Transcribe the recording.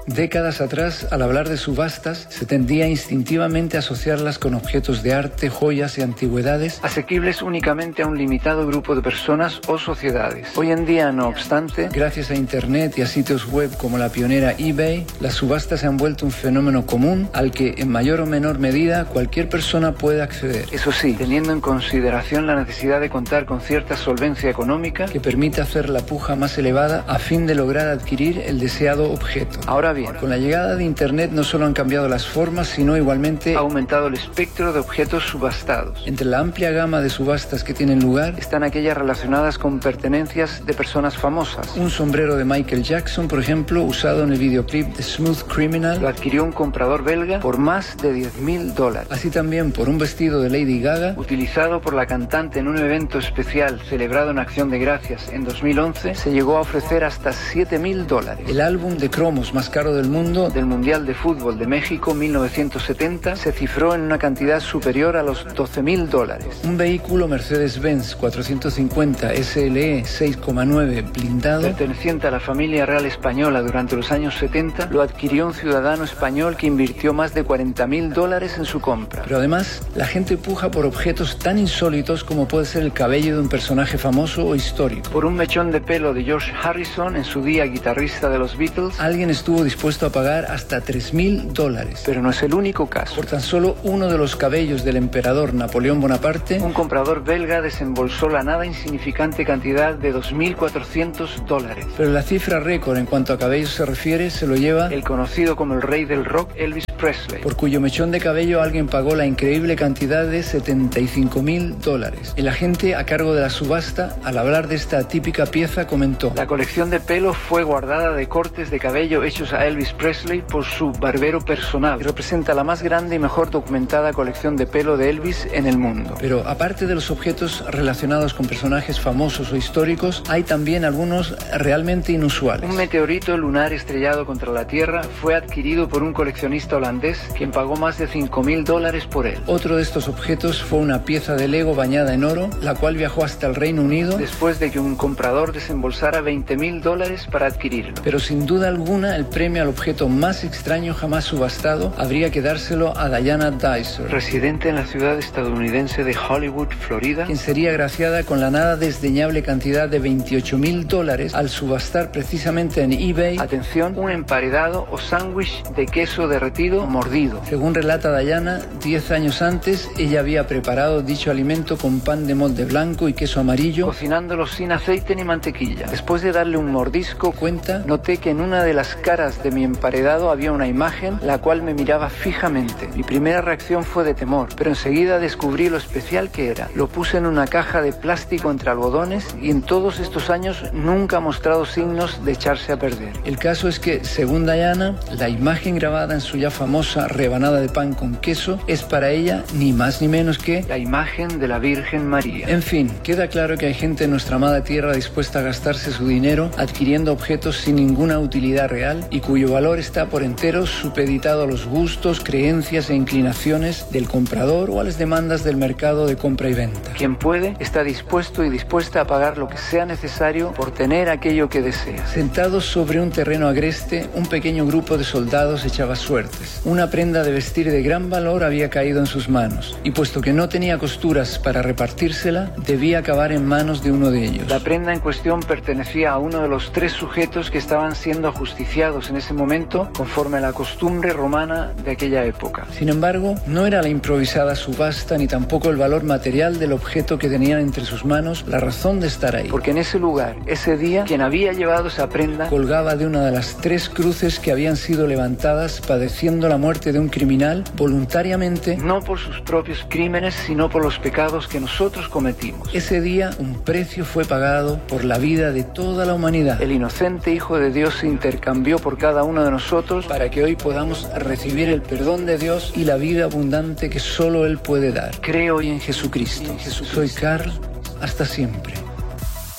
Décadas atrás, al hablar de subastas, se tendía instintivamente a asociarlas con objetos de arte, joyas y antigüedades asequibles únicamente a un limitado grupo de personas o sociedades. Hoy en día, no obstante, gracias a Internet y a sitios web como la pionera eBay, las subastas se han vuelto un fenómeno común al que, en mayor o menor medida, cualquier persona puede acceder. Eso sí, teniendo en consideración la necesidad de contar con cierta solvencia económica que permite hacer la puja más elevada a fin de lograr adquirir el deseado objeto. Ahora bien, con la llegada de Internet no solo han cambiado las formas, sino igualmente ha aumentado el espectro de objetos subastados. Entre la amplia gama de subastas que tienen lugar están aquellas relacionadas con pertenencias de personas famosas. Un sombrero de Michael Jackson, por ejemplo, usado en el videoclip de Smooth Criminal, lo adquirió un comprador belga por más de $10,000. Así también por un vestido de Lady Gaga, utilizado por la cantante en un evento especial celebrado en Acción de Gracias en 2011, se llegó a ofrecer hasta $7,000. El álbum de cromos más caro del mundo del Mundial de Fútbol de México 1970 se cifró en una cantidad superior a los $12,000. Un vehículo Mercedes-Benz 450 SLE 6,9 blindado, perteneciente a la familia real española durante los años 70, lo adquirió un ciudadano español que invirtió más de $40,000 en su compra. Pero además, la gente puja por objetos tan insólitos como puede ser el cabello de un personaje famoso o histórico. Por un mechón de pelo de George Harrison, en su día guitarrista de los Beatles, alguien estuvo dispuesto a pagar hasta $3,000. Pero no es el único caso. Por tan solo uno de los cabellos del emperador Napoleón Bonaparte, un comprador belga desembolsó la nada insignificante cantidad de $2,400. Pero la cifra récord en cuanto a cabellos se refiere se lo lleva el conocido como el rey del rock, Elvis Presley, por cuyo mechón de cabello alguien pagó la increíble cantidad de $75,000. El agente a cargo de la subasta, al hablar de esta típica pieza, comentó: la colección de pelo fue guardada de cortes de cabello hechos a Elvis Presley por su barbero personal y representa la más grande y mejor documentada colección de pelo de Elvis en el mundo. Pero aparte de los objetos relacionados con personajes famosos o históricos, hay también algunos realmente inusuales. Un meteorito lunar estrellado contra la Tierra fue adquirido por un coleccionista holandés, quien pagó más de $5,000 por él. Otro de estos objetos fue una pieza de Lego bañada en oro, la cual viajó hasta el Reino Unido después de que un comprador desembolsara $20,000 para adquirirlo. Pero sin duda alguna, el premio al objeto más extraño jamás subastado habría que dárselo a Diana Dicer, residente en la ciudad estadounidense de Hollywood, Florida, quien sería agraciada con la nada desdeñable cantidad de $28,000 al subastar precisamente en eBay, atención, un emparedado o sándwich de queso derretido o mordido. Según relata Diana, 10 años antes ella había preparado dicho alimento con pan de molde blanco y queso amarillo, cocinándolo sin aceite ni mantequilla. Después de darle un mordisco, cuenta, noté que en una de las caras de mi emparedado había una imagen la cual me miraba fijamente. Mi primera reacción fue de temor, pero enseguida descubrí lo especial que era. Lo puse en una caja de plástico entre algodones y en todos estos años nunca ha mostrado signos de echarse a perder. El caso es que, según Diana, la imagen grabada en su ya famosa rebanada de pan con queso es para ella ni más ni menos que la imagen de la Virgen María. En fin, queda claro que hay gente en nuestra amada tierra dispuesta a gastarse su dinero adquiriendo objetos sin ninguna utilidad real y cuyo valor está por entero supeditado a los gustos, creencias e inclinaciones del comprador o a las demandas del mercado de compra y venta. Quien puede está dispuesto y dispuesta a pagar lo que sea necesario por tener aquello que desea. Sentados sobre un terreno agreste, un pequeño grupo de soldados echaba suertes. Una prenda de vestir de gran valor había caído en sus manos, y puesto que no tenía costuras para repartírsela, debía acabar en manos de uno de ellos. La prenda en cuestión pertenecía a uno de los 3 sujetos que estaban siendo ajusticiados en ese momento, conforme a la costumbre romana de aquella época. Sin embargo, no era la improvisada subasta ni tampoco el valor material del objeto que tenían entre sus manos la razón de estar ahí, porque en ese lugar, ese día, quien había llevado esa prenda colgaba de una de las 3 cruces que habían sido levantadas padeciendo la muerte de un criminal voluntariamente, no por sus propios crímenes, sino por los pecados que nosotros cometimos. Ese día, un precio fue pagado por la vida de toda la humanidad. El inocente Hijo de Dios se intercambió por cada uno de nosotros para que hoy podamos recibir el perdón de Dios y la vida abundante que solo Él puede dar. Creo hoy en Jesucristo. Soy Carl, hasta siempre.